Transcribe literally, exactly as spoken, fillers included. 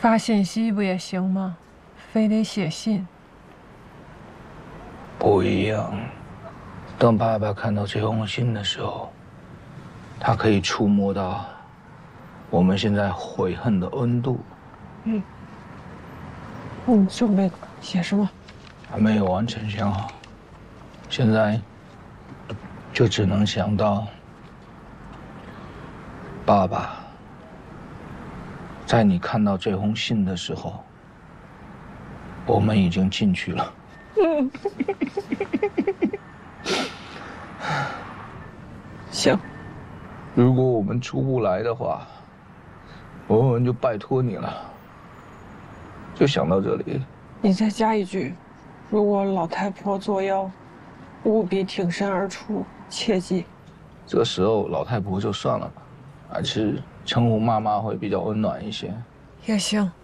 发信息不也行吗？非得写信？ 不一样。当爸爸看到这封信的时候，他可以触摸到我们现在悔恨的温度。 嗯。你准备写什么？ 还没有完全想好，现在就只能想到爸爸。在你看到这封信的时候，我们已经进去了。 嗯，行。 如果我们出不来的话，我们就拜托你了。就想到这里。 你再加一句：如果老太婆作妖，务必挺身而出，切记。 这时候老太婆就算了吧，还是称呼妈妈会比较温暖一些。 也行。